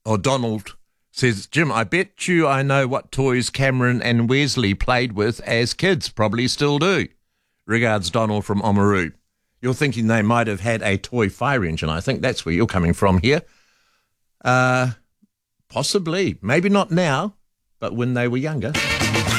Donald says, Jim, I bet you I know what toys Cameron and Wesley played with as kids. Probably still do. Regards, Donald from Oamaru. You're thinking they might have had a toy fire engine. I think that's where you're coming from here. Possibly. Maybe not now, but when they were younger.